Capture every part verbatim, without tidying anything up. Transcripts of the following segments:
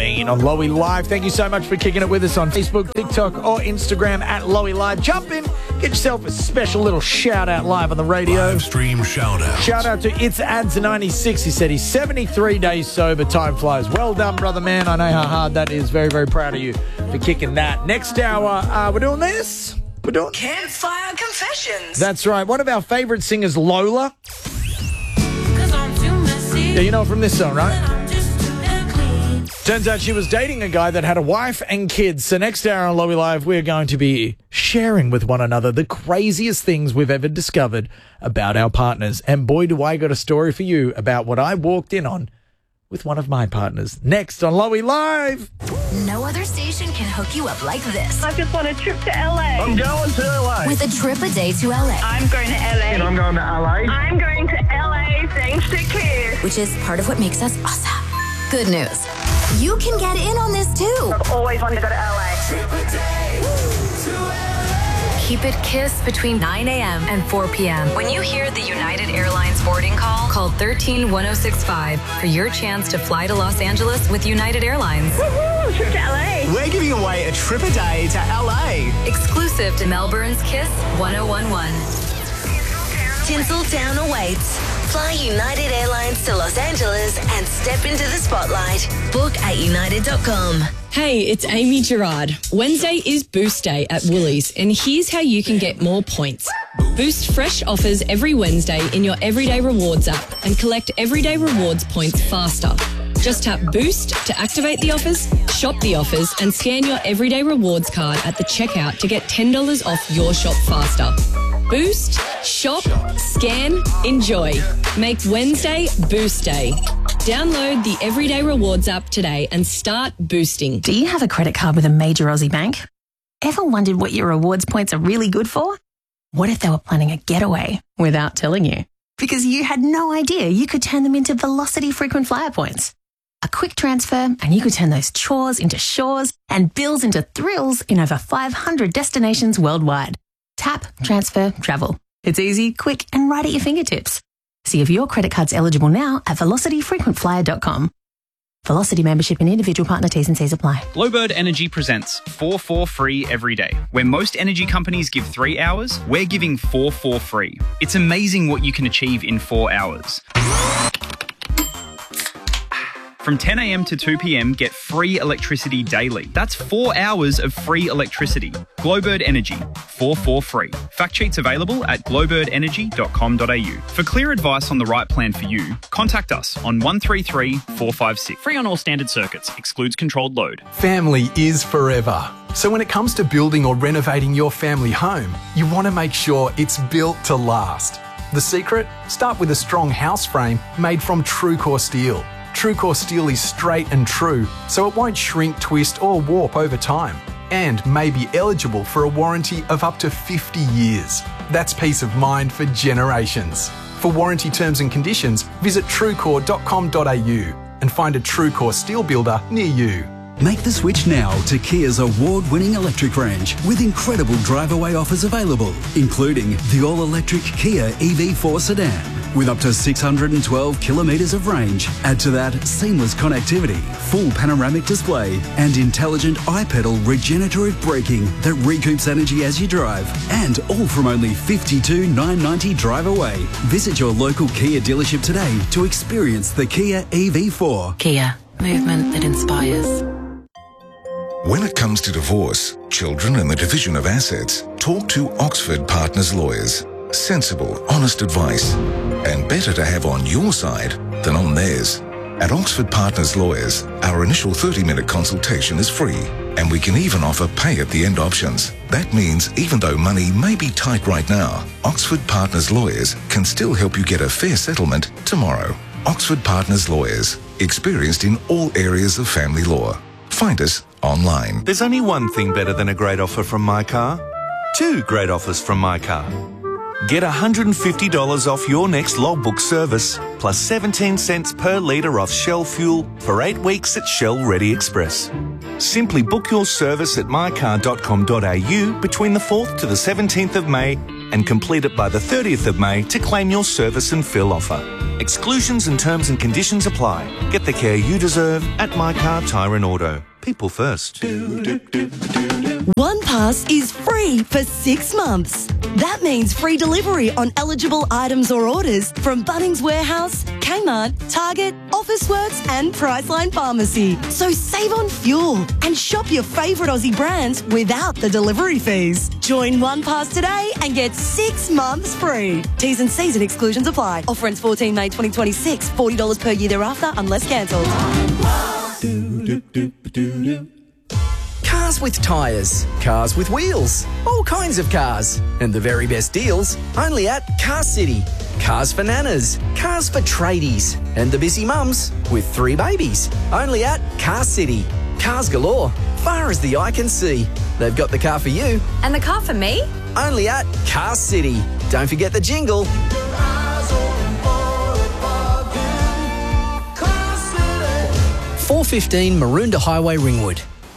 Mean on Lowy Live. Thank you so much for kicking it with us on Facebook, TikTok, or Instagram at Lowy Live. Jump in, get yourself a special little shout out live on the radio. Live stream shout out. Shout out to It's Ads ninety-six. He said he's seventy-three days sober. Time flies. Well done, brother man. I know how hard that is. Very, very proud of you for kicking that. Next hour, uh, we're doing this. We're doing Campfire Confessions. That's right. One of our favourite singers, Lola. Yeah, you know her from this song, right? Turns out she was dating a guy that had a wife and kids. So next hour on Lowy Live, we're going to be sharing with one another the craziest things we've ever discovered about our partners. And boy, do I got a story for you about what I walked in on with one of my partners. Next on Lowy Live. No other station can hook you up like this. I just want a trip to L A. I'm going to L A. With a trip a day to L A. I'm going to L A. And I'm going to L A. I'm going to L A thanks to Kiss. Which is part of what makes us awesome. Good news. You can get in on this too. I've always wanted to go to L A. Keep it Kiss between nine a.m. and four p.m. When you hear the United Airlines boarding call, call one three one oh six five for your chance to fly to Los Angeles with United Airlines. Woohoo! Trip to L A. We're giving away a trip a day to L A. Exclusive to Melbourne's Kiss one oh one one. Tinseltown awaits. Fly United Airlines to Los Angeles and step into the spotlight. Book at united dot com. Hey, it's Amy Gerard. Wednesday is Boost Day at Woolies, and here's how you can get more points. Boost fresh offers every Wednesday in your Everyday Rewards app and collect Everyday Rewards points faster. Just tap Boost to activate the offers, shop the offers, and scan your Everyday Rewards card at the checkout to get ten dollars off your shop faster. Boost, shop, scan, enjoy. Make Wednesday Boost Day. Download the Everyday Rewards app today and start boosting. Do you have a credit card with a major Aussie bank? Ever wondered what your rewards points are really good for? What if they were planning a getaway without telling you? Because you had no idea you could turn them into Velocity frequent flyer points. A quick transfer and you could turn those chores into shores and bills into thrills in over five hundred destinations worldwide. Tap, transfer, travel. It's easy, quick, and right at your fingertips. See if your credit card's eligible now at velocity frequent flyer dot com. Velocity membership and individual partner T's and C's apply. Glowbird Energy presents four four free every day. Where most energy companies give three hours, we're giving four four free. It's amazing what you can achieve in four hours. From ten a.m. to two p.m, get free electricity daily. That's four hours of free electricity. Glowbird Energy, four four free. Fact sheets available at glowbird energy dot com dot a u. For clear advice on the right plan for you, contact us on one three three, four five six. Free on all standard circuits. Excludes controlled load. Family is forever. So when it comes to building or renovating your family home, you want to make sure it's built to last. The secret? Start with a strong house frame made from TrueCore steel. TrueCore steel is straight and true, so it won't shrink, twist or warp over time, and may be eligible for a warranty of up to fifty years. That's peace of mind for generations. For warranty terms and conditions, visit truecore dot com dot a u and find a TrueCore steel builder near you. Make the switch now to Kia's award-winning electric range with incredible drive-away offers available, including the all-electric Kia E V four sedan with up to six hundred twelve kilometres of range. Add to that seamless connectivity, full panoramic display and intelligent iPedal regenerative braking that recoups energy as you drive. And all from only fifty-two thousand nine hundred ninety drive away. Visit your local Kia dealership today to experience the Kia E V four. Kia, movement that inspires. When it comes to divorce, children and the division of assets, talk to Oxford Partners Lawyers. Sensible, honest advice. And better to have on your side than on theirs. At Oxford Partners Lawyers, our initial thirty minute consultation is free, and we can even offer pay-at-the-end options. That means even though money may be tight right now, Oxford Partners Lawyers can still help you get a fair settlement tomorrow. Oxford Partners Lawyers, experienced in all areas of family law. Find us online. There's only one thing better than a great offer from My Car. Two great offers from My Car. Get one hundred fifty dollars off your next logbook service, plus seventeen cents per litre off Shell fuel for eight weeks at Shell Ready Express. Simply book your service at my car dot com dot a u between the fourth to the seventeenth of May and complete it by the thirtieth of May to claim your service and fill offer. Exclusions and terms and conditions apply. Get the care you deserve at My Car Tyre and Auto. People first. One Pass is free for six months. That means free delivery on eligible items or orders from Bunnings Warehouse, Kmart, Target, Officeworks and Priceline Pharmacy. So save on fuel and shop your favourite Aussie brands without the delivery fees. Join One Pass today and get six months free. T's and C's and exclusions apply. Offer ends fourteen May twenty twenty-six. forty dollars per year thereafter unless cancelled. Cars with tyres, cars with wheels, all kinds of cars. And the very best deals only at Car City. Cars for nanas, cars for tradies, and the busy mums with three babies. Only at Car City. Cars galore, far as the eye can see. They've got the car for you. And the car for me? Only at Car City. Don't forget the jingle. four fifteen Maroondah Highway, Ringwood.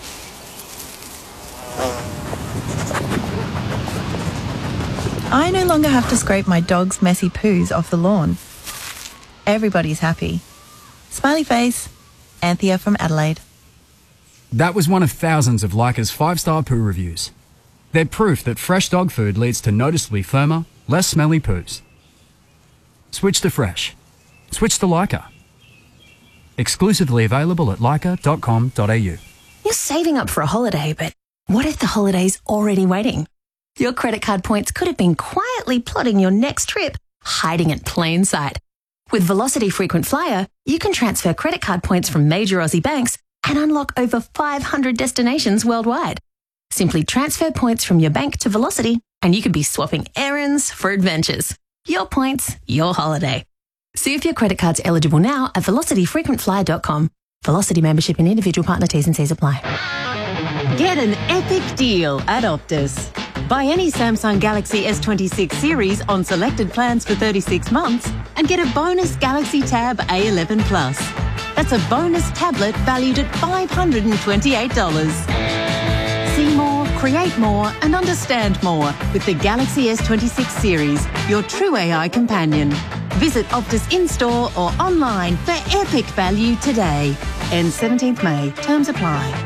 I no longer have to scrape my dog's messy poos off the lawn. Everybody's happy. Smiley face, Anthea from Adelaide. That was one of thousands of Leica's five-star poo reviews. They're proof that fresh dog food leads to noticeably firmer, less smelly poos. Switch to fresh. Switch to Leica. Exclusively available at leica dot com dot a u. You're saving up for a holiday, but what if the holiday's already waiting? Your credit card points could have been quietly plotting your next trip, hiding in plain sight. With Velocity Frequent Flyer, you can transfer credit card points from major Aussie banks and unlock over five hundred destinations worldwide. Simply transfer points from your bank to Velocity and you could be swapping errands for adventures. Your points, your holiday. See if your credit card's eligible now at velocity frequent flyer dot com. Velocity membership and individual partner T's and C's apply. Get an epic deal at Optus. Buy any Samsung Galaxy S twenty-six series on selected plans for thirty-six months and get a bonus Galaxy Tab A eleven Plus. That's a bonus tablet valued at five hundred twenty-eight dollars. See more, create more and understand more with the Galaxy S twenty-six series, your true A I companion. Visit Optus in-store or online for epic value today. Ends seventeenth May. Terms apply.